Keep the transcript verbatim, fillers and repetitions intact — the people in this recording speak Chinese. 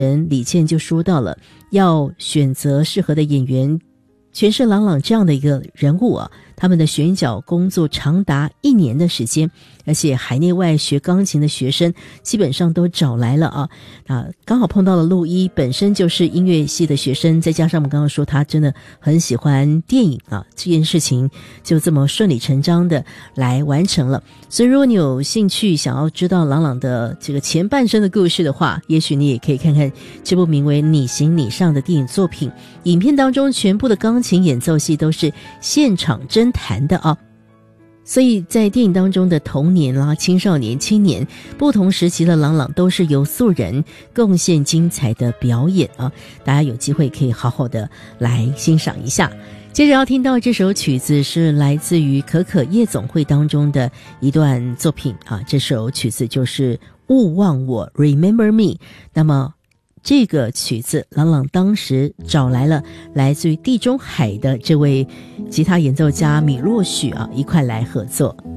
人李健就说到了，要选择适合的演员诠释郎朗这样的一个人物啊，他们的选角工作长达一年的时间，而且海内外学钢琴的学生基本上都找来了啊。啊，刚好碰到了陆一本身就是音乐系的学生，再加上我们刚刚说他真的很喜欢电影啊，这件事情就这么顺理成章的来完成了。所以如果你有兴趣想要知道郎朗的这个前半生的故事的话，也许你也可以看看这部名为《你行你上》的电影作品。影片当中全部的钢琴演奏戏都是现场真弹的啊。所以在电影当中的童年啦、青少年、青年不同时期的郎朗都是由素人贡献精彩的表演啊，大家有机会可以好好的来欣赏一下。接着要听到这首曲子是来自于可可夜总会当中的一段作品啊，这首曲子就是勿忘我 Remember Me。 那么这个曲子郎朗当时找来了来自于地中海的这位吉他演奏家米洛许啊，一块来合作。